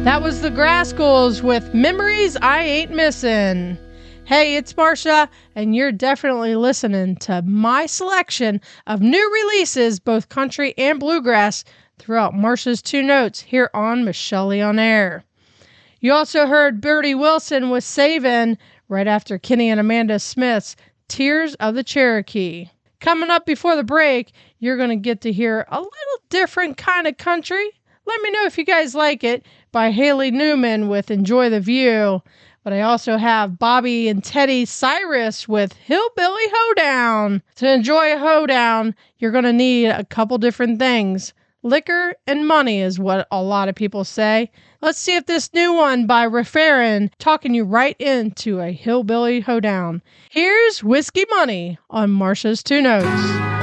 That was the Graskels with Memories I Ain't Missing. Hey, it's Marsha, and you're definitely listening to my selection of new releases, both country and bluegrass, throughout Marsha's Two Notes here on Michelli on Air. You also heard Birdie Wilson with Savin' right after Kenny and Amanda Smith's Tears of the Cherokee. Coming up before the break, you're going to get to hear a little different kind of country. Let me know if you guys like it, by Haley Newman with Enjoy the View. But I also have Bobby and Teddy Cyrus with Hillbilly Hoedown. To enjoy a hoedown, you're going to need a couple different things. Liquor and money is what a lot of people say. Let's see if this new one by Referin talking you right into a Hillbilly Hoedown. Here's Whiskey Money on Marsha's Two Notes.